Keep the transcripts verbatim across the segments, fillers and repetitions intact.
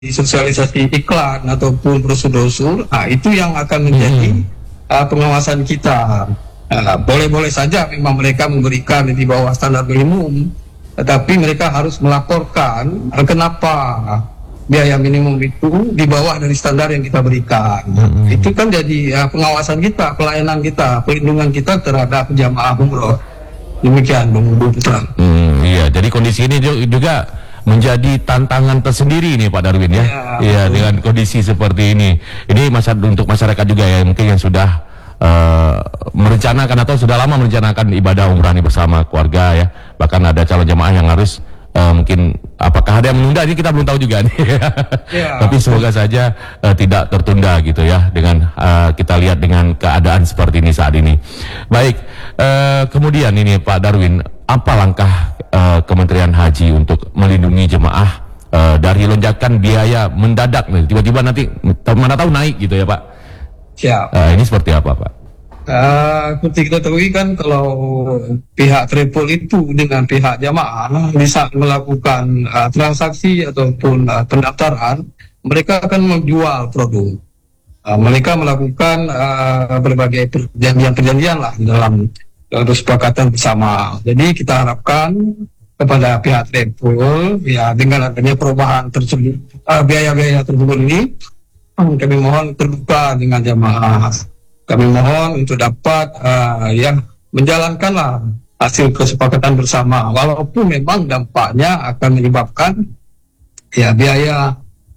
sosialisasi iklan ataupun brosur-brosur, nah itu yang akan menjadi hmm. uh, pengawasan kita. Uh, boleh-boleh saja memang mereka memberikan di bawah standar minimum, tetapi mereka harus melaporkan uh, kenapa biaya minimum itu di bawah dari standar yang kita berikan. Hmm. Itu kan jadi uh, pengawasan kita, pelayanan kita, perlindungan kita terhadap jamaah umroh. Demikian, Bung Putra. Hmm, iya, jadi kondisi ini juga menjadi tantangan tersendiri nih Pak Darwin ya. Iya, ya, dengan kondisi seperti ini. Ini masa untuk masyarakat juga ya mungkin yang sudah uh, merencanakan atau sudah lama merencanakan ibadah umrah ini bersama keluarga ya. Bahkan ada calon jamaah yang harus uh, mungkin apakah ada yang menunda ini kita belum tahu juga nih. Ya. Tapi semoga saja uh, tidak tertunda gitu ya dengan uh, kita lihat dengan keadaan seperti ini saat ini. Baik, uh, kemudian ini Pak Darwin, apa langkah uh, Kementerian Haji untuk melindungi jemaah uh, dari lonjakan biaya mendadak nih, tiba-tiba nanti mana tahu naik gitu ya Pak? Siap. Uh, ini seperti apa Pak? Uh, seperti kita tahu kan kalau pihak travel itu dengan pihak jamaah bisa melakukan uh, transaksi ataupun uh, pendaftaran, mereka akan menjual produk. Uh, mereka melakukan uh, berbagai perjanjian-perjanjian lah dalam kesepakatan bersama. Jadi kita harapkan kepada pihak travel ya dengan adanya perubahan tersebut, uh, biaya-biaya tersebut ini, kami mohon terbuka dengan jamaah. Kami mohon untuk dapat uh, ya menjalankanlah hasil kesepakatan bersama, walaupun memang dampaknya akan menyebabkan ya biaya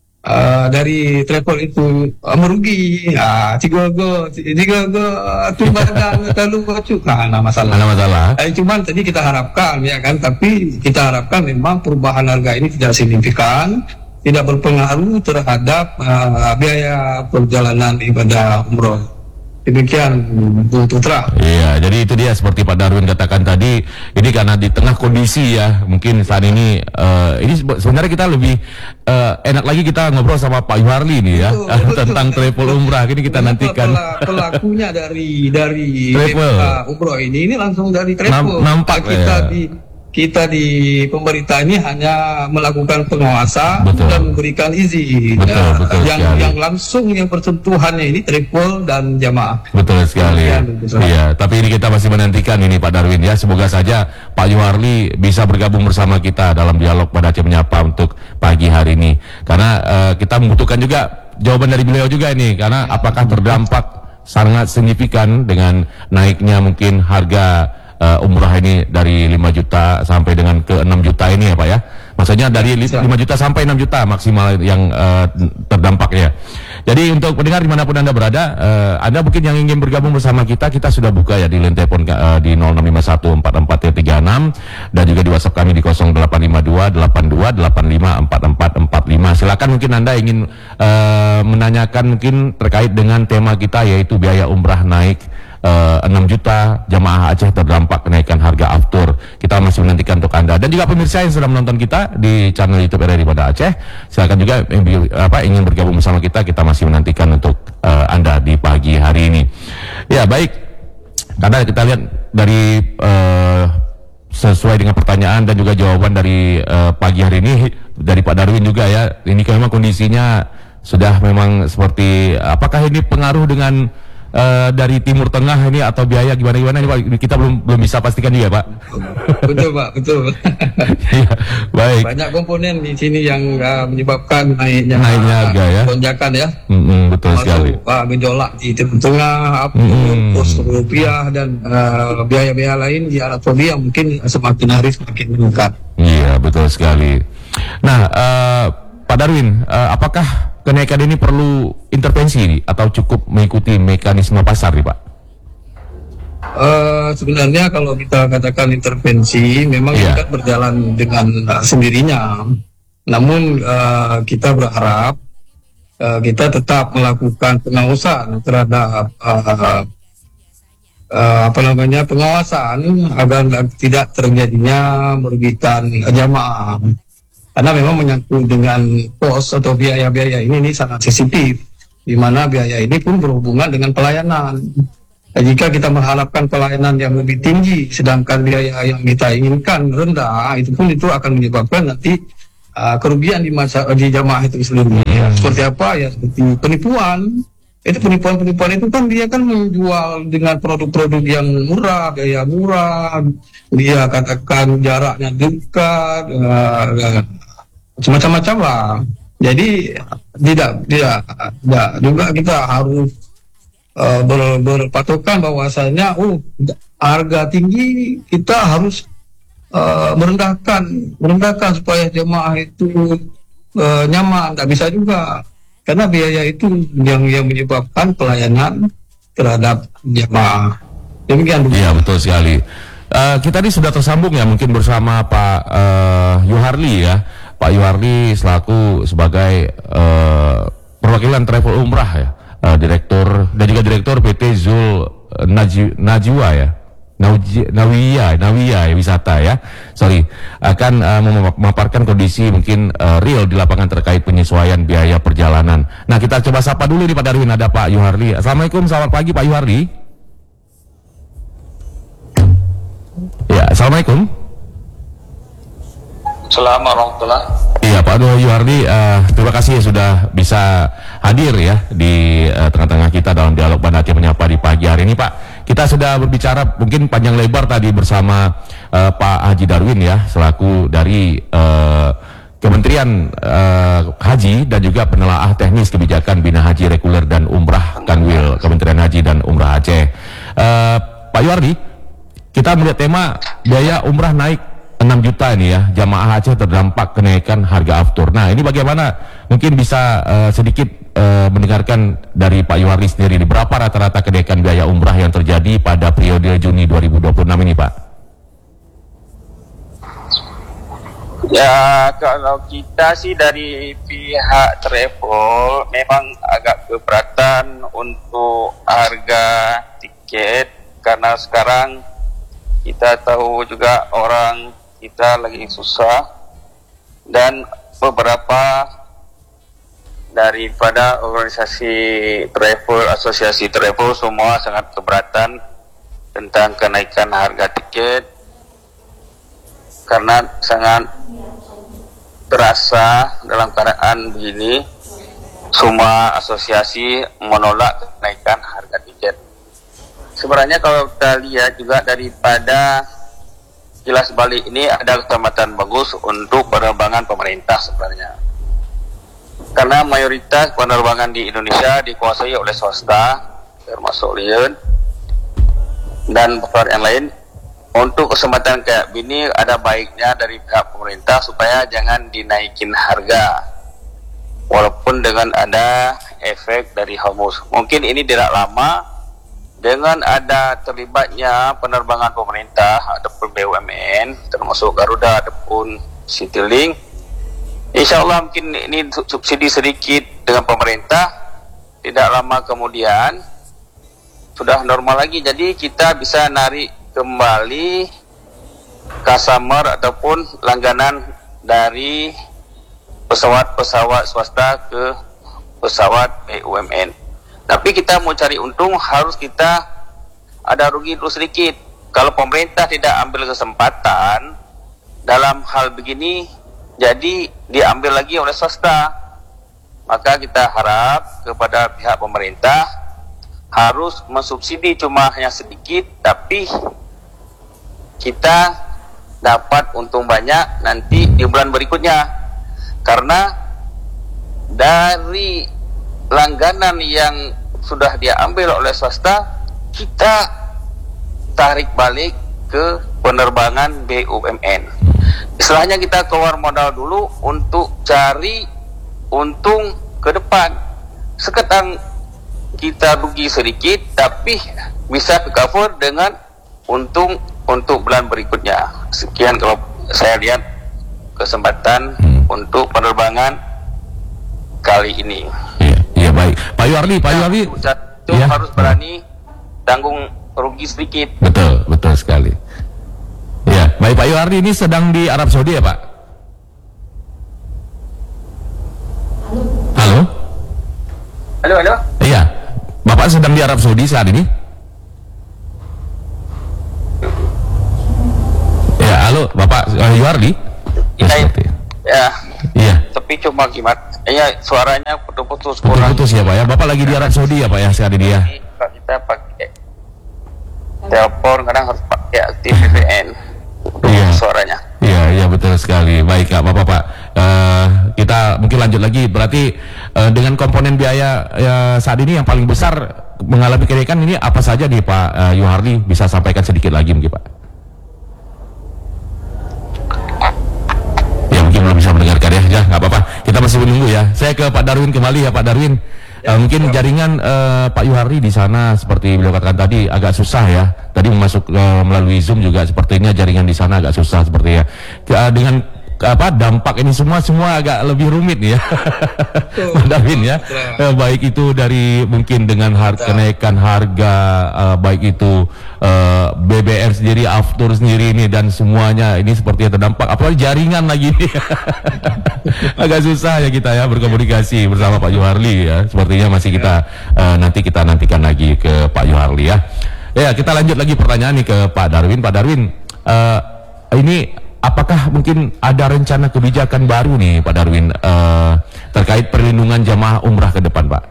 Uh, dari travel itu uh, merugi, ya tiga go, tiga go, tu barang terlalu kocok, nah, nah masalah. Ada masalah. Eh, cuman tadi kita harapkan ya kan, tapi kita harapkan memang perubahan harga ini tidak signifikan, tidak berpengaruh terhadap uh, biaya perjalanan ibadah umroh. Demikian Bung Putra. Iya, jadi itu dia seperti Pak Darwin katakan tadi, ini karena di tengah kondisi ya, mungkin saat ini uh, ini sebenarnya kita lebih uh, enak lagi kita ngobrol sama Pak Yuharli nih ya, betul, betul, tentang betul. travel umrah. Ini kita Kenapa nantikan. Pelakunya dari dari travel umroh ini ini langsung dari travel. Nampak kita ya. di kita di pemerintah ini hanya melakukan pengawasan betul. dan memberikan izin. Betul, ya, betul yang sekali. yang langsung yang persentuhannya ini travel dan jamaah. Betul sekali. Ya, iya, tapi ini kita masih menantikan ini Pak Darwin ya. Semoga saja Pak Yuharli bisa bergabung bersama kita dalam dialog pada Aceh Menyapa untuk pagi hari ini. Karena uh, kita membutuhkan juga jawaban dari beliau juga ini, karena apakah terdampak sangat signifikan dengan naiknya mungkin harga Uh, umrah ini dari lima juta sampai dengan ke enam juta ini ya Pak ya. Maksudnya dari lima juta sampai enam juta maksimal yang uh, terdampak ya. Jadi untuk pendengar dimanapun Anda berada, uh, Anda mungkin yang ingin bergabung bersama kita, kita sudah buka ya di line telepon uh, di nol enam lima satu empat empat tiga enam dan juga di WhatsApp kami di nol delapan lima dua delapan dua delapan lima empat empat empat lima. Silakan mungkin Anda ingin uh, menanyakan mungkin terkait dengan tema kita yaitu biaya umrah naik Uh, enam juta, jamaah Aceh terdampak kenaikan harga aftur. Kita masih menantikan untuk Anda dan juga pemirsa yang sudah menonton kita di channel YouTube R R I Pada Aceh. Silakan juga yang, apa, ingin bergabung bersama kita, kita masih menantikan untuk uh, Anda di pagi hari ini. Ya baik, karena kita lihat dari uh, sesuai dengan pertanyaan dan juga jawaban dari uh, pagi hari ini dari Pak Darwin juga ya. Ini memang kondisinya sudah memang seperti, apakah ini pengaruh dengan Uh, dari Timur Tengah ini atau biaya gimana-gimana ini Pak, kita belum belum bisa pastikan juga Pak. Betul Pak, betul. Ya, baik. Banyak komponen di sini yang uh, menyebabkan naiknya naiknya harga ya. Lonjakan ya. Mm-hmm, betul Masuk, sekali. Pak gejolak di Timur Tengah, mm-hmm. kurs rupiah dan uh, biaya-biaya lain di Arab Saudi yang mungkin semakin hari semakin meningkat. Iya betul sekali. Nah uh, Pak Darwin, uh, apakah kenaikan ini perlu intervensi atau cukup mengikuti mekanisme pasar nih Pak? Uh, sebenarnya kalau kita katakan intervensi memang yeah. Kita berjalan dengan uh, sendirinya. Namun uh, kita berharap uh, kita tetap melakukan pengawasan terhadap uh, uh, apa namanya pengawasan agar tidak terjadinya merugikan jamaah. Karena memang menyangkut dengan pos atau biaya-biaya ini, ini sangat sensitif, di mana biaya ini pun berhubungan dengan pelayanan. Dan jika kita mengharapkan pelayanan yang lebih tinggi, sedangkan biaya yang kita inginkan rendah, itu pun itu akan menyebabkan nanti uh, kerugian di masa di jamaah itu sendiri. Ya. Seperti apa ya? Seperti penipuan. Itu penipuan-penipuan itu kan dia kan menjual dengan produk-produk yang murah, gaya murah, dia katakan jaraknya dekat, uh, macam-macam lah. Jadi tidak tidak tidak juga kita harus uh, ber, berpatokan bahwasanya oh harga tinggi kita harus uh, merendahkan merendahkan supaya jemaah itu uh, nyaman. Nggak bisa juga. Karena biaya itu yang yang menyebabkan pelayanan terhadap jemaah. Demikian. Iya, betul sekali. Uh, kita ini sudah tersambung ya mungkin bersama Pak uh, Yuharli ya. Pak Yuharli selaku sebagai uh, perwakilan travel umrah ya, uh, direktur dan juga direktur P T Zul Naji, Najwa ya. Nauji, Nawiya, Nawiya ya, wisata ya, sorry, akan uh, memaparkan kondisi mungkin uh, real di lapangan terkait penyesuaian biaya perjalanan. Nah, kita coba sapa dulu nih Pak Darwin, ada Pak Yuharli. Assalamualaikum, selamat pagi Pak Yuharli. Ya, assalamualaikum. Assalamualaikum warahmatullahi. Iya Pak Yuharli, uh, terima kasih ya sudah bisa hadir ya di uh, tengah-tengah kita dalam dialog pada Aceh Menyapa di pagi hari ini Pak. Kita sudah berbicara mungkin panjang lebar tadi bersama uh, Pak Haji Darwin ya, selaku dari uh, Kementerian uh, Haji dan juga penelaah teknis kebijakan Bina Haji Reguler dan Umrah Kanwil Kementerian Haji dan Umrah Aceh. Uh, Pak Yuharli, kita melihat tema biaya umrah naik enam juta ini ya, jamaah Aceh terdampak kenaikan harga aftur. Nah, ini bagaimana? Mungkin bisa uh, sedikit uh, mendengarkan dari Pak Yuharli sendiri, di berapa rata-rata kenaikan biaya umrah yang terjadi pada periode Juni dua ribu dua puluh enam ini, Pak? Ya, kalau kita sih dari pihak travel memang agak keberatan untuk harga tiket, karena sekarang kita tahu juga orang kita lagi susah, dan beberapa daripada organisasi travel, asosiasi travel semua sangat keberatan tentang kenaikan harga tiket, karena sangat terasa dalam keadaan begini semua asosiasi menolak kenaikan harga tiket. Sebenarnya kalau kita lihat juga daripada kilas balik ini ada kesempatan bagus untuk penerbangan pemerintah sebenarnya, karena mayoritas penerbangan di Indonesia dikuasai oleh swasta termasuk Lion dan perusahaan yang lain. Untuk kesempatan kayak gini ada baiknya dari pihak pemerintah supaya jangan dinaikin harga walaupun dengan ada efek dari Hormuz. Mungkin ini tidak lama, dengan ada terlibatnya penerbangan pemerintah ataupun B U M N termasuk Garuda ataupun Citylink, insya Allah mungkin ini subsidi sedikit dengan pemerintah, tidak lama kemudian sudah normal lagi, jadi kita bisa narik kembali customer ataupun langganan dari pesawat-pesawat swasta ke pesawat B U M N. Tapi kita mau cari untung harus kita ada rugi dulu sedikit. Kalau pemerintah tidak ambil kesempatan dalam hal begini, jadi diambil lagi oleh swasta. Maka kita harap kepada pihak pemerintah harus mensubsidi, cuma hanya sedikit, tapi kita dapat untung banyak nanti di bulan berikutnya, karena dari langganan yang sudah diambil oleh swasta kita tarik balik ke penerbangan B U M N. Istilahnya kita keluar modal dulu untuk cari untung ke depan. Sekarang kita rugi sedikit tapi bisa ke cover dengan untung untuk bulan berikutnya. Sekian kalau saya lihat kesempatan hmm. untuk penerbangan kali ini. Iya, iya baik. Pak Yuharli, Pak Yuharli itu ya, harus berani tanggung rugi sedikit. Betul, betul sekali. Ya, baik Pak Yuharli, ini sedang di Arab Saudi ya Pak? Halo? Halo, halo. Iya, Bapak sedang di Arab Saudi saat ini? Ya, halo Bapak uh, Yuharli. Kita, ya, Bang Kimat. Iya, suaranya putus-putus kurang. Putus-putus ya Pak ya. Bapak lagi di Arab Saudi ya Pak ya sekali dia. Kalau kita pakai telepon kadang harus pakai aktif V P N. Iya. Suaranya. Iya, iya betul sekali. Baik Kak, Bapak-bapak. Uh, kita mungkin lanjut lagi. Berarti uh, dengan komponen biaya uh, saat ini yang paling besar mengalami kenaikan ini apa saja nih Pak uh, Yuharli? Bisa sampaikan sedikit lagi mungkin Pak. Ya mungkin belum bisa mendengarkan ya. Ya nggak apa-apa. Kita masih menunggu ya. Saya ke Pak Darwin kembali ya Pak Darwin. Uh, mungkin jaringan uh, Pak Yuharli di sana seperti beliau katakan tadi agak susah ya. Tadi masuk uh, melalui Zoom juga sepertinya jaringan di sana agak susah sepertinya. Uh, dengan apa dampak ini semua semua agak lebih rumit ya. Pak Darwin ya. Uh, baik itu dari mungkin dengan harga kenaikan harga uh, baik itu uh, B B R sendiri, Aftur sendiri ini dan semuanya ini sepertinya terdampak apalagi jaringan lagi. Agak susah ya kita ya berkomunikasi bersama Pak Yuharli ya. Sepertinya masih kita uh, nanti kita nantikan lagi ke Pak Yuharli ya. Ya kita lanjut lagi pertanyaan nih ke Pak Darwin. Pak Darwin, uh, ini apakah mungkin ada rencana kebijakan baru nih Pak Darwin uh, terkait perlindungan jamaah umrah ke depan Pak?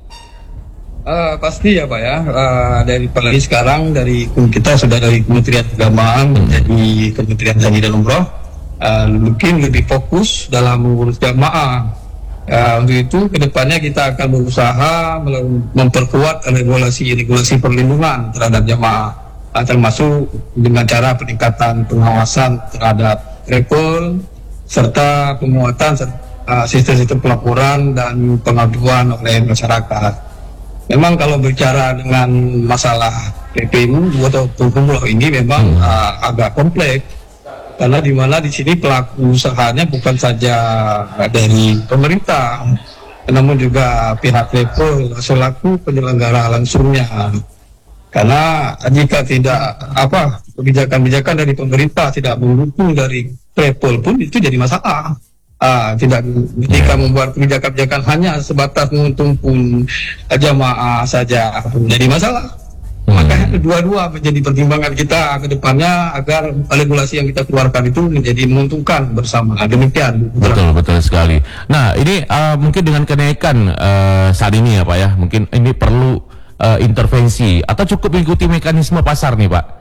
Uh, pasti ya Pak ya. Uh, dari apalagi sekarang dari kita sudah dari Kementerian Agama menjadi Kementerian Haji dan Umroh. Uh, mungkin lebih fokus dalam mengurus jamaah. Uh, untuk itu kedepannya kita akan berusaha memperkuat regulasi-regulasi perlindungan terhadap jamaah, uh, termasuk dengan cara peningkatan pengawasan terhadap travel serta penguatan uh, sistem-sistem pelaporan dan pengaduan oleh masyarakat. Memang kalau bicara dengan masalah P P U atau umroh ini memang uh, agak kompleks. Karena di mana di sini pelaku usahanya bukan saja dari pemerintah, namun juga pihak travel selaku penyelenggara langsungnya. Karena jika tidak apa kebijakan-kebijakan dari pemerintah tidak mendukung dari travel pun itu jadi masalah. Ah, tidak jika membuat kebijakan-kebijakan hanya sebatas menguntungkan jamaah saja jadi masalah. Maka dua-dua menjadi pertimbangan kita ke depannya agar regulasi yang kita keluarkan itu menjadi menguntungkan bersama. Demikian. Betul, betul sekali. Nah, ini uh, mungkin dengan kenaikan uh, saat ini ya Pak ya, mungkin ini perlu uh, intervensi atau cukup mengikuti mekanisme pasar nih Pak?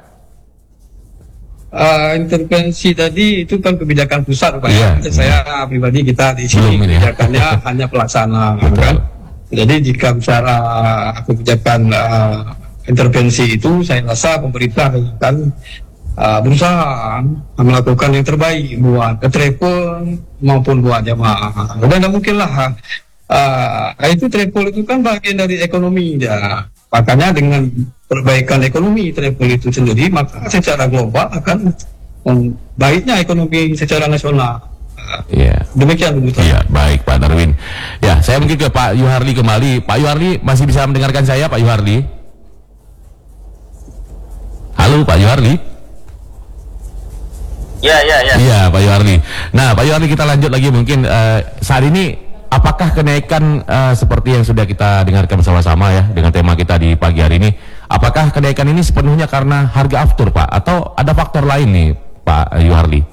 Uh, intervensi tadi itu kan kebijakan pusat Pak iya, ya. Saya iya. pribadi kita di sini Belum kebijakannya ya. hanya pelaksana kan. Jadi jika bicara kebijakan uh, intervensi itu saya rasa pemerintah akan uh, berusaha melakukan yang terbaik buat travel maupun buat jamaah. Dan tidak mungkinlah uh, itu travel itu kan bagian dari ekonomi ya. Makanya dengan perbaikan ekonomi travel itu sendiri maka secara global akan baiknya ekonomi secara nasional. Iya. Demikian begitu. Iya, baik Pak Darwin. Ya, saya mungkin ke Pak Yuharli kembali. Pak Yuharli masih bisa mendengarkan saya Pak Yuharli? Halo Pak Yuharli. Ya, ya, ya. Iya Pak Yuharli. Nah Pak Yuharli kita lanjut lagi mungkin uh, saat ini apakah kenaikan uh, seperti yang sudah kita dengarkan bersama-sama ya dengan tema kita di pagi hari ini, apakah kenaikan ini sepenuhnya karena harga aftur Pak atau ada faktor lain nih Pak Yuharli?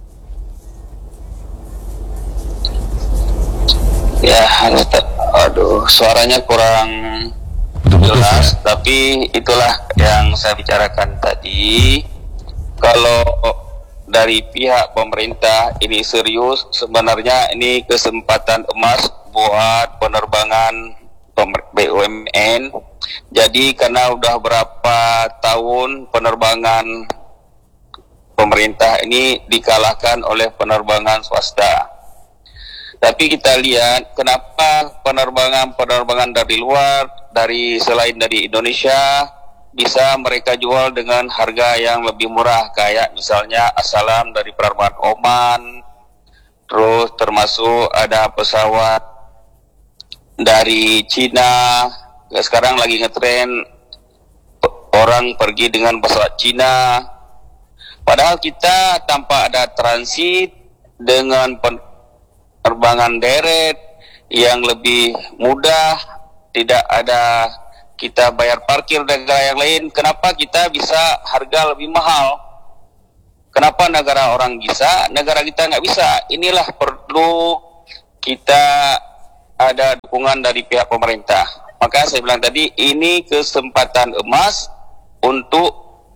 Ya, aduh suaranya kurang Betul-betul jelas, ya? Tapi itulah yang saya bicarakan tadi. Kalau dari pihak pemerintah ini serius, sebenarnya ini kesempatan emas buat penerbangan B U M N. Jadi karena udah berapa tahun penerbangan pemerintah ini dikalahkan oleh penerbangan swasta. Tapi kita lihat kenapa penerbangan-penerbangan dari luar, dari selain dari Indonesia, bisa mereka jual dengan harga yang lebih murah. Kayak misalnya Assalam dari penerbangan Oman, terus termasuk ada pesawat dari Cina, sekarang lagi ngetren orang pergi dengan pesawat Cina. Padahal kita tanpa ada transit dengan penerbangan deret yang lebih mudah, tidak ada kita bayar parkir negara yang lain, kenapa kita bisa harga lebih mahal? Kenapa negara orang bisa, negara kita nggak bisa? Inilah perlu kita ada dukungan dari pihak pemerintah. Maka saya bilang tadi, ini kesempatan emas untuk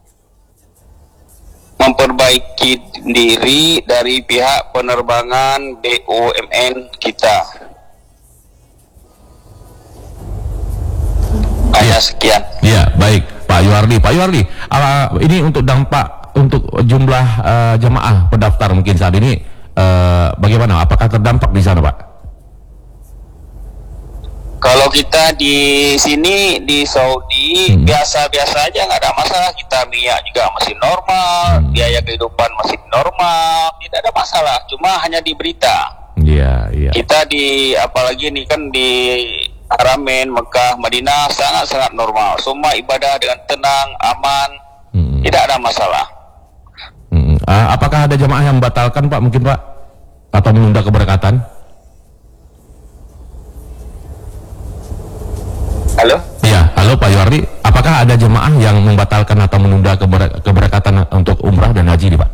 memperbaiki diri dari pihak penerbangan B U M N kita. Hanya sekian. Ya, baik Pak Yuardi. Pak Yuardi, uh, ini untuk dampak untuk jumlah uh, jemaah pendaftar mungkin saat ini uh, bagaimana? Apakah terdampak di sana, Pak? Kalau kita di sini di Saudi hmm. biasa-biasa aja, nggak ada masalah. Kita minyak juga masih normal, hmm. biaya kehidupan masih normal, tidak ada masalah. Cuma hanya di berita. Iya, yeah, iya. Yeah. Kita di apalagi ini kan di Haramain, Mekah, Madinah sangat-sangat normal. Semua ibadah dengan tenang, aman, hmm. tidak ada masalah. Hmm. Uh, apakah ada jemaah yang membatalkan, Pak, mungkin Pak, atau menunda keberkatan? Halo? Ya, halo Pak Yuardi. Apakah ada jemaah yang membatalkan atau menunda keber keberkatan untuk umrah dan haji nih, Pak?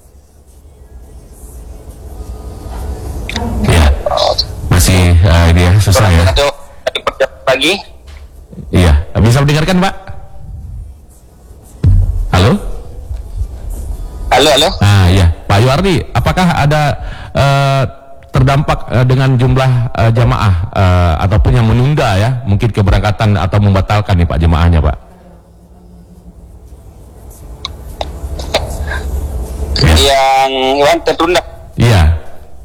Ya, masih uh, ini ya, susah ya. Lagi? Iya, bisa mendengarkan, Pak? Halo? Halo, halo? Ah, ya, Pak Yuardi, apakah ada uh, terdampak uh, dengan jumlah uh, jamaah uh, ataupun yang menunda ya, mungkin keberangkatan atau membatalkan nih Pak jemaahnya, Pak? Yang yang tertunda. Iya.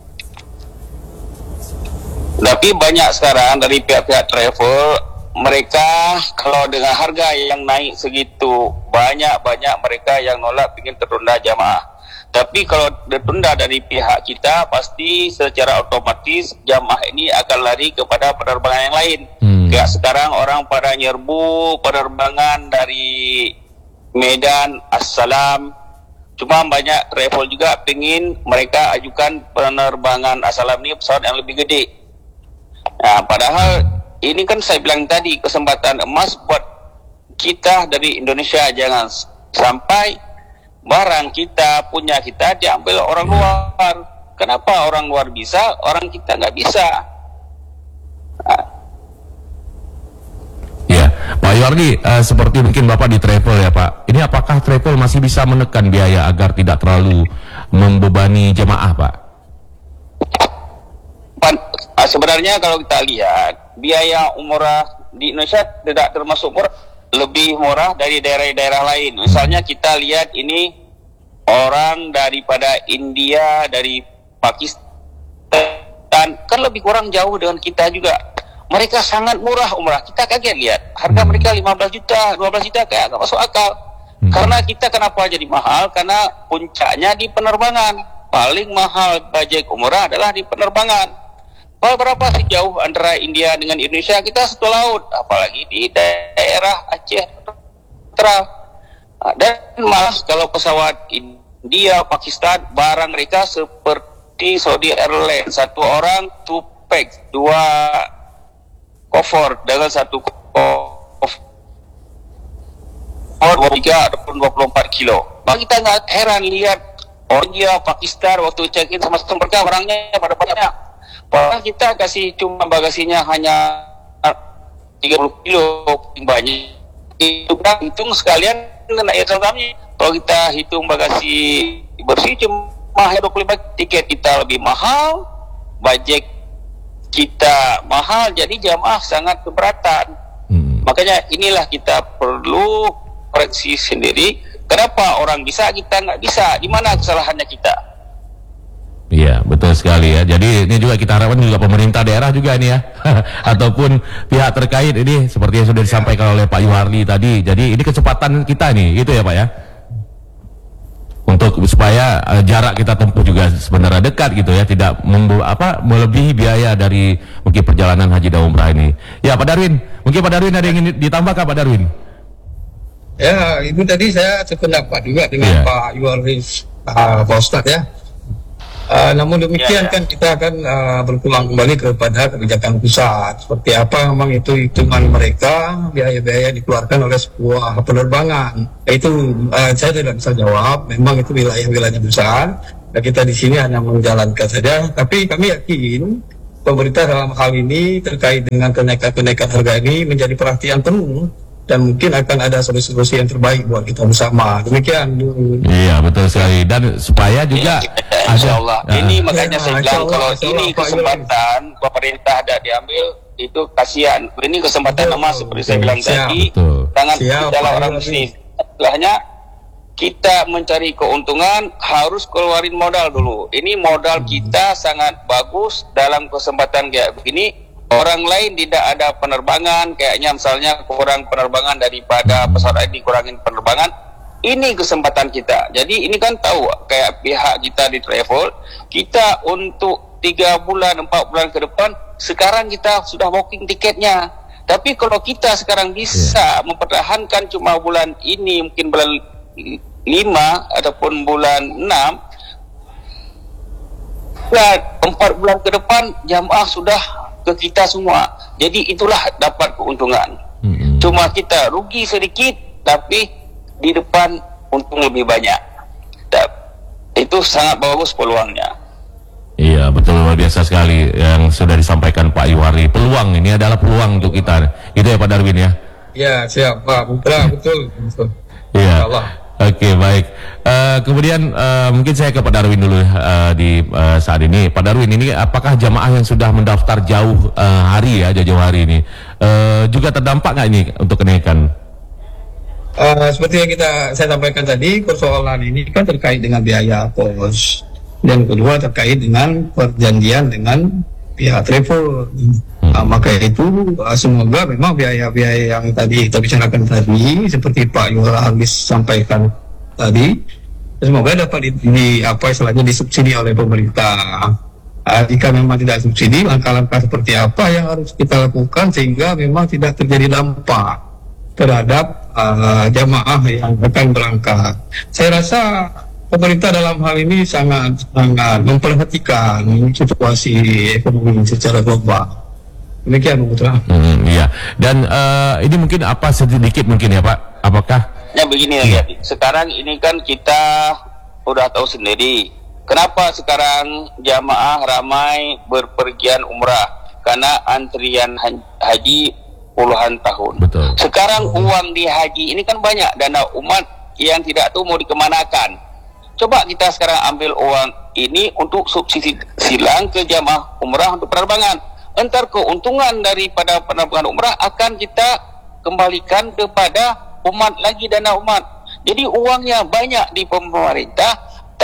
Tapi banyak sekarang dari pihak-pihak travel, mereka kalau dengan harga yang naik segitu, banyak-banyak mereka yang nolak ingin tertunda jamaah. Tapi kalau ditunda dari pihak kita, pasti secara otomatis jamaah ini akan lari kepada penerbangan yang lain. Hmm. Kayak sekarang orang pada nyerbu penerbangan dari Medan, Assalam. Cuma banyak travel juga pengen mereka ajukan penerbangan Assalam ini pesawat yang lebih gede. Nah, padahal ini kan saya bilang tadi, kesempatan emas buat kita dari Indonesia. Jangan sampai barang kita, punya kita diambil orang luar. Kenapa orang luar bisa, orang kita nggak bisa? Nah. Ya, Pak Yuardi, uh, seperti mungkin Bapak di travel ya Pak, ini apakah travel masih bisa menekan biaya agar tidak terlalu membebani jemaah, Pak? Pan, uh, sebenarnya kalau kita lihat, biaya umrah di Indonesia tidak termasuk murah, lebih murah dari daerah-daerah lain. Misalnya kita lihat ini orang daripada India, dari Pakistan, kan lebih kurang jauh dengan kita juga. Mereka sangat murah umrah. Kita kaget lihat harga mereka lima belas juta, dua belas juta, kayak nggak masuk akal. Hmm. Karena kita kenapa jadi mahal? Karena puncaknya di penerbangan. Paling mahal budget umrah adalah di penerbangan. Berapa sih jauh antara India dengan Indonesia? Kita satu laut, apalagi di daerah Aceh dan malah kalau pesawat India, Pakistan, barang mereka seperti Saudi Airlines, satu orang two pack, dua kofor dengan satu kofor dua tiga ataupun dua puluh empat kilo. Maka kita nggak heran lihat orang India, Pakistan waktu check-in sama mereka barangnya pada banyak. Padahal kita kasih cuma bagasinya hanya tiga puluh kilo, banyak. Itu hitung sekalian naik kami. Kalau kita hitung bagasi bersih cuma dua puluh lima, tiket kita lebih mahal, budget kita mahal, jadi jamaah sangat keberatan. Hmm. Makanya inilah kita perlu koreksi sendiri. Kenapa orang bisa, kita nggak bisa? Di mana kesalahannya kita? Iya, betul sekali ya. Jadi ini juga kita harapkan juga pemerintah daerah juga ini ya, ataupun pihak terkait ini seperti yang sudah disampaikan oleh Pak Yuardi tadi. Jadi ini kecepatan kita nih, gitu ya Pak ya, untuk supaya uh, jarak kita tempuh juga sebenarnya dekat gitu ya, tidak membu apa melebihi biaya dari mungkin perjalanan haji dan umrah ini. Ya Pak Darwin, mungkin Pak Darwin ada yang ingin ditambahkan Pak Darwin? Ya, itu tadi saya sependapat juga dengan yeah. Pak Yuardi, uh, Pak Ustadz ya. Uh, namun demikian ya, ya. kan kita akan uh, berpulang kembali kepada kebijakan pusat. Seperti apa memang itu hitungan mereka, biaya-biaya dikeluarkan oleh sebuah penerbangan. Itu uh, saya tidak bisa jawab. Memang itu wilayah-wilayah besar. Dan kita di sini hanya menjalankan saja. Tapi kami yakin pemerintah dalam hal ini terkait dengan kenaikan-kenaikan harga ini menjadi perhatian penuh, dan mungkin akan ada solusi-solusi yang terbaik buat kita bersama. Demikian. Iya, betul sekali. Dan supaya juga ya, insya Allah. Uh, ini makanya ya, saya bilang Allah, kalau Allah, ini Pak kesempatan pemerintah ada diambil, itu kasihan. Ini kesempatan Betul, emas seperti betul, saya bilang siap, tadi. betul. Tangan Siap, kita lah Pak orang Yuli. muslim. Setelahnya kita mencari keuntungan harus keluarin modal dulu. Ini modal kita sangat bagus dalam kesempatan kayak begini. Orang lain tidak ada penerbangan, kayaknya misalnya kurang penerbangan daripada pesawat ini kurangin penerbangan. Ini kesempatan kita. Jadi ini kan tahu kayak pihak kita di travel, kita untuk tiga bulan, empat bulan ke depan, sekarang kita sudah booking tiketnya. Tapi kalau kita sekarang bisa mempertahankan cuma bulan ini, mungkin bulan lima ataupun bulan enam, dan empat bulan ke depan jamaah sudah ke kita semua. Jadi itulah dapat keuntungan. Mm-hmm. Cuma kita rugi sedikit, tapi di depan untung lebih banyak. Dan itu sangat bagus peluangnya. Iya, betul, luar biasa sekali yang sudah disampaikan Pak Yuwarli. Peluang ini adalah peluang untuk kita. Itu ya Pak Darwin ya? Ya, siap Pak. Betul, betul. betul. Iya. Allah. Oke, baik. Uh, kemudian uh, mungkin saya ke Pak Darwin dulu uh, di uh, saat ini. Pak Darwin, ini apakah jamaah yang sudah mendaftar jauh uh, hari ya, jauh hari ini uh, juga terdampak nggak ini untuk kenaikan? Uh, seperti yang kita saya sampaikan tadi, persoalan ini kan terkait dengan biaya kos, dan kedua terkait dengan perjanjian dengan pihak travel. Hmm. Uh, maka itu uh, semoga memang biaya-biaya yang tadi kita bicarakan tadi, seperti Pak Yuwarli sampaikan tadi, semoga dapat di, di apa istilahnya disubsidi oleh pemerintah. Uh, jika memang tidak subsidi, langkah-langkah seperti apa yang harus kita lakukan sehingga memang tidak terjadi dampak terhadap uh, jamaah yang akan berangkat. Saya rasa pemerintah dalam hal ini sangat sangat memperhatikan situasi ekonomi secara global. Demikian, Bu Putra. Hmm, iya. Dan uh, ini mungkin apa sedikit mungkin ya Pak? Apakah? Ya begini ya. Sekarang ini kan kita udah tahu sendiri. Kenapa sekarang jamaah ramai berpergian umrah? Karena antrian haji puluhan tahun. Betul. Sekarang uang di haji ini kan banyak, dana umat yang tidak tahu mau dikemanakan. Coba kita sekarang ambil uang ini untuk subsidi silang ke jamaah umrah untuk penerbangan. Entar keuntungan daripada penerbangan umrah akan kita kembalikan kepada umat lagi, dana umat. Jadi uangnya banyak di pemerintah,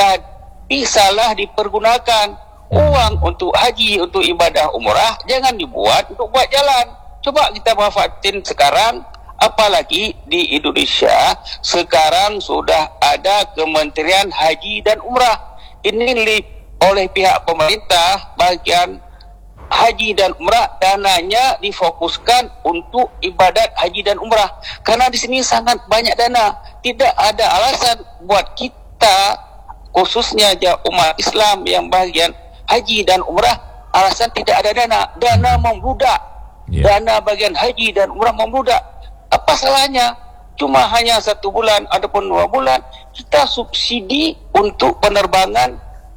tapi salah dipergunakan. Uang untuk haji, untuk ibadah umrah jangan dibuat untuk buat jalan. Coba kita manfaatin sekarang, apalagi di Indonesia sekarang sudah ada Kementerian Haji dan Umrah. Ini oleh pihak pemerintah bagian haji dan umrah, dananya difokuskan untuk ibadat haji dan umrah. Karena di sini sangat banyak dana. Tidak ada alasan buat kita, khususnya umat Islam yang bagian haji dan umrah, alasan tidak ada dana. Dana membludak. Yeah. Dana bagian haji dan umrah membludak. Apa salahnya? Cuma hanya satu bulan ataupun dua bulan kita subsidi untuk penerbangan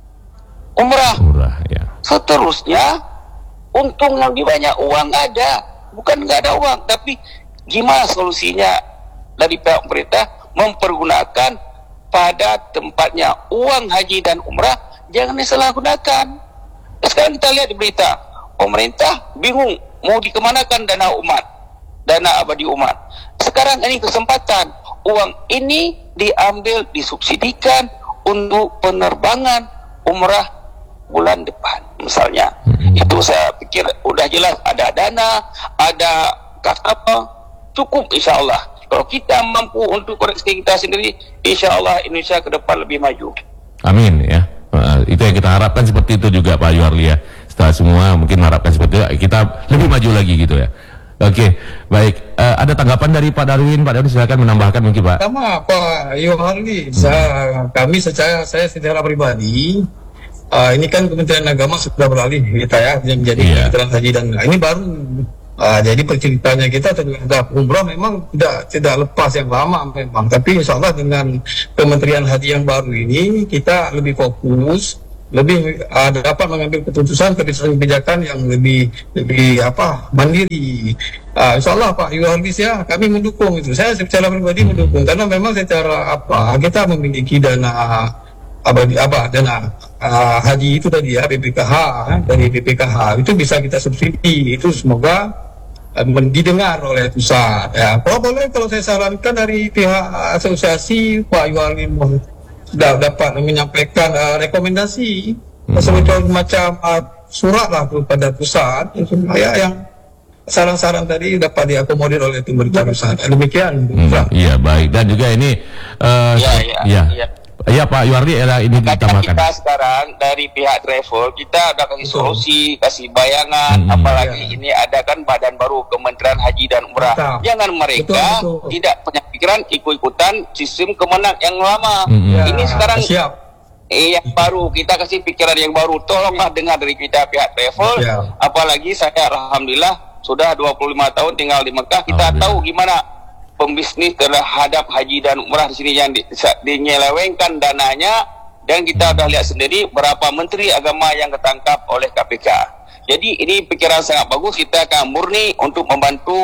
umrah. Umrah, ya. Seterusnya untung lebih banyak, uang ada, bukan nggak ada uang, tapi gimana solusinya dari pihak pemerintah mempergunakan pada tempatnya uang haji dan umrah, jangan disalahgunakan. Sekarang kita lihat di berita, pemerintah bingung mau dikemanakan dana umat, dana abadi umat. Sekarang ini kesempatan, uang ini diambil, disubsidikan untuk penerbangan umrah bulan depan misalnya. Hmm. Itu saya pikir udah jelas, ada dana, ada apa, cukup insya Allah. Kalau kita mampu untuk koreksi kita sendiri, insya Allah Indonesia ke depan lebih maju. Amin ya. Uh, itu yang kita harapkan, seperti itu juga Pak Yuwarli ya. Setelah semua mungkin harapkan seperti itu, kita lebih maju lagi gitu ya. Oke, baik. Uh, ada tanggapan dari Pak Darwin? Pak Darwin silakan menambahkan mungkin Pak. Sama Pak Yuwarli, hmm. saya, kami secara saya secara pribadi, uh, ini kan Kementerian Agama sudah beralih kita ya, menjadi yeah. Kementerian Haji dan ini baru. Uh, jadi perceritanya kita terhadap umrah memang tidak tidak lepas yang lama memang, tapi insya Allah dengan Kementerian Haji yang baru ini kita lebih fokus lebih uh, dapat mengambil keputusan kebijakan yang lebih lebih apa mandiri. Uh, Insya Allah Pak Yuharlis ya, kami mendukung itu. Saya secara pribadi mendukung karena memang secara apa kita memiliki dana apa apa dana uh, haji itu tadi ya, B P K H eh, dari B P K H itu bisa kita subsidi. Itu semoga uh, didengar oleh pusat. Ya, kalau boleh kalau saya sarankan dari pihak asosiasi Pak Yuharlis sudah dapat menyampaikan uh, rekomendasi hmm. semacam macam uh, surat lah kepada pusat supaya yang saran-saran tadi dapat diakomodir oleh pemerintah pusat. Demikian. Hmm, iya baik, dan juga ini uh, ya, ya, ya. ya. Ya Pak Yuharli, era ini ditambahkan. Kita sekarang dari pihak travel kita udah kasih solusi, kasih bayangan, hmm, apalagi ya. Ini ada kan badan baru Kementerian Haji dan Umrah. Betul. Jangan mereka betul, betul. tidak punya pikiran ikut-ikutan sistem kemenang yang lama. Hmm, ya. Ini sekarang siap. Eh, yang baru kita kasih pikiran yang baru. Tolonglah dengar dari kita pihak travel. Ya. Apalagi saya alhamdulillah sudah dua puluh lima tahun tinggal di Mekah, kita tahu gimana pembisnis terhadap haji dan umrah di sini yang di, dinyelewengkan dananya, dan kita sudah lihat sendiri berapa menteri agama yang ketangkap oleh K P K. Jadi ini pikiran sangat bagus, kita akan murni untuk membantu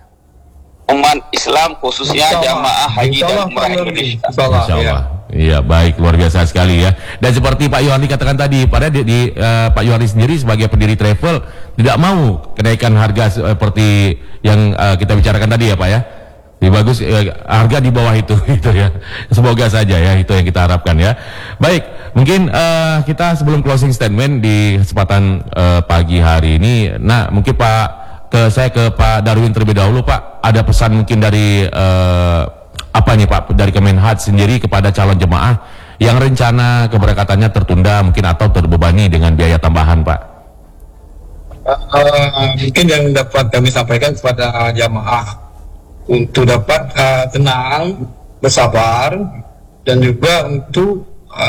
umat Islam khususnya jamaah haji dan umrah Indonesia. Insyaallah. Iya baik, luar biasa sekali ya. Dan seperti Pak Yuharli katakan tadi, pada di, di uh, Pak Yuharli sendiri sebagai pendiri travel tidak mau kenaikan harga seperti yang uh, kita bicarakan tadi ya Pak ya. Lebih bagus eh, harga di bawah itu gitu ya. Semoga saja ya itu yang kita harapkan ya. Baik, mungkin uh, kita sebelum closing statement di kesempatan uh, pagi hari ini, nah mungkin Pak ke saya ke Pak Darwin terlebih dahulu Pak, ada pesan mungkin dari uh, apa nih Pak dari Kemenhaj sendiri kepada calon jemaah yang rencana keberangkatannya tertunda mungkin atau terbebani dengan biaya tambahan Pak. Uh, uh, mungkin yang dapat kami sampaikan kepada jamaah untuk dapat uh, tenang, bersabar, dan juga untuk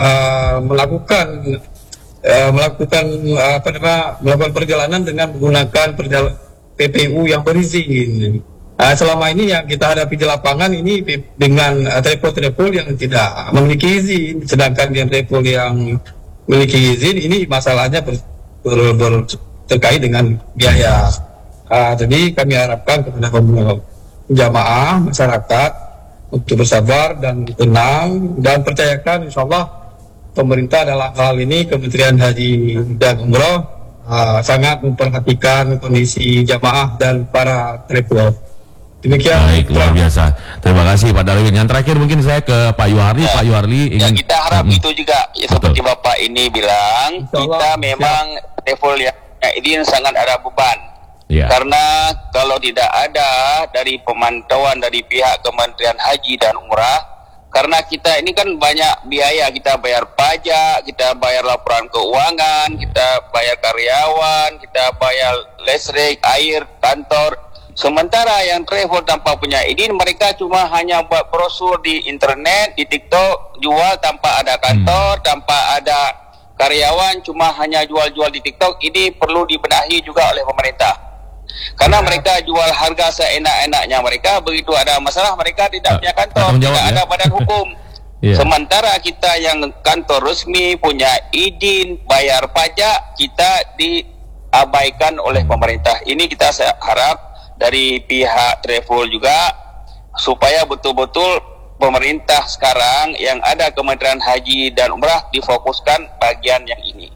uh, melakukan uh, melakukan uh, apa namanya melakukan perjalanan dengan menggunakan perjalanan P P U yang berizin. Uh, selama ini yang kita hadapi di lapangan ini dengan uh, travel-travel yang tidak memiliki izin, sedangkan yang travel yang memiliki izin ini masalahnya ber, ber, ber, terkait dengan biaya. Uh, jadi kami harapkan kepada pemerintah jamaah masyarakat untuk bersabar dan tenang, dan percayakan insya Allah pemerintah dalam hal ini Kementerian Haji dan Umrah uh, sangat memperhatikan kondisi jamaah dan para travel. Demikian. Baik, luar biasa. Terima kasih Pak Darwin. Yang terakhir mungkin saya ke Pak Yuharli. Ya, Pak Yuharli ingin. Ya, kita harap hmm. itu juga ya, seperti Bapak ini bilang, kita memang travel yang ini sangat ada beban. Ya. Karena kalau tidak ada dari pemantauan dari pihak Kementerian Haji dan Umrah, karena kita ini kan banyak biaya, kita bayar pajak, kita bayar laporan keuangan, kita bayar karyawan, kita bayar listrik, air, kantor. Sementara yang travel tanpa punya izin, mereka cuma hanya buat brosur di internet, di TikTok, jual tanpa ada kantor, hmm. tanpa ada karyawan, cuma hanya jual-jual di TikTok. Ini perlu dibenahi juga oleh pemerintah. Karena mereka jual harga seenak-enaknya mereka, begitu ada masalah mereka tidak punya kantor, tidak ya? ada badan hukum. yeah. Sementara kita yang kantor resmi, punya izin, bayar pajak, kita diabaikan oleh pemerintah. Ini kita harap dari pihak travel juga supaya betul-betul pemerintah sekarang yang ada Kementerian Haji dan Umrah difokuskan bagian yang ini.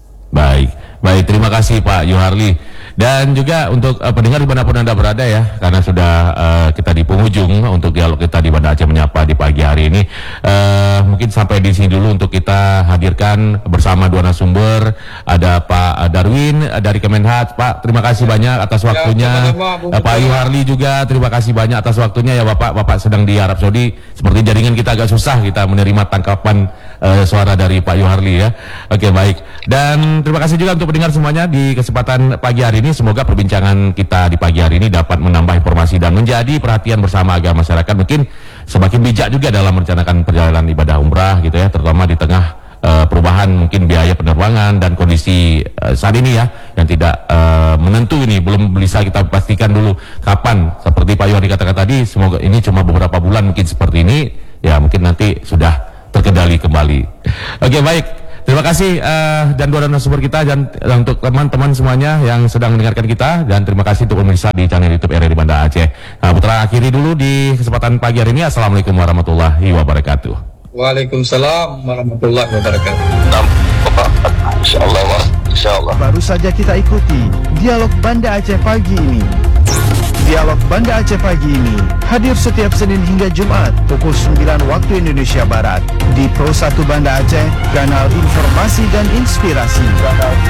Baik, baik, terima kasih Pak Yuharli. Dan juga untuk uh, pendengar dimanapun Anda berada ya, karena sudah uh, kita di penghujung untuk dialog kita di Banda Aceh Menyapa di pagi hari ini. Uh, mungkin sampai di sini dulu untuk kita hadirkan bersama dua narasumber. Ada Pak Darwin dari Kemenhaj. Pak, terima kasih banyak atas waktunya. Ya, uh, Pak Yuharli juga terima kasih banyak atas waktunya ya Bapak. Bapak sedang di Arab Saudi. Seperti jaringan kita agak susah kita menerima tangkapan uh, suara dari Pak Yuharli ya. Oke, baik. Dan terima kasih juga untuk pendengar semuanya di kesempatan pagi hari ini. Semoga perbincangan kita di pagi hari ini dapat menambah informasi dan menjadi perhatian bersama agar masyarakat mungkin semakin bijak juga dalam merencanakan perjalanan ibadah umrah gitu ya, terutama di tengah uh, perubahan mungkin biaya penerbangan dan kondisi uh, saat ini ya yang tidak uh, menentu ini, belum bisa kita pastikan dulu kapan. Seperti Pak Yuharli katakan tadi, semoga ini cuma beberapa bulan mungkin seperti ini ya, mungkin nanti sudah terkendali kembali. Oke, baik. Terima kasih uh, dan dua narasumber kita dan uh, untuk teman-teman semuanya yang sedang mendengarkan kita, dan terima kasih untuk pemirsa di channel YouTube R R I Banda Aceh. Nah, Putra akhiri dulu di kesempatan pagi hari ini. Assalamualaikum warahmatullahi wabarakatuh. Waalaikumsalam warahmatullahi wabarakatuh. Insyaallah, insyaallah. Baru saja kita ikuti dialog Banda Aceh pagi ini. Dialog Banda Aceh pagi ini hadir setiap Senin hingga Jumat pukul sembilan waktu Indonesia Barat di Pro satu Banda Aceh, kanal informasi dan inspirasi.